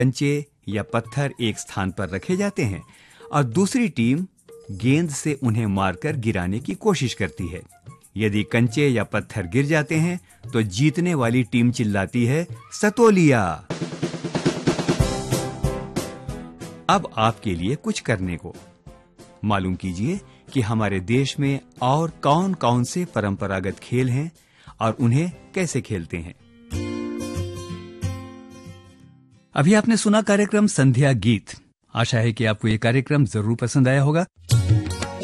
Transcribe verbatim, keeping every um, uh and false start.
कंचे या पत्थर एक स्थान पर रखे जाते हैं और दूसरी टीम गेंद से उन्हें मारकर गिराने की कोशिश करती है। यदि कंचे या पत्थर गिर जाते हैं तो जीतने वाली टीम चिल्लाती है, सतोलिया। अब आपके लिए कुछ करने को। मालूम कीजिए कि हमारे देश में और कौन कौन से परंपरागत खेल हैं और उन्हें कैसे खेलते हैं। अभी आपने सुना कार्यक्रम संध्या गीत। आशा है कि आपको ये कार्यक्रम जरूर पसंद आया होगा।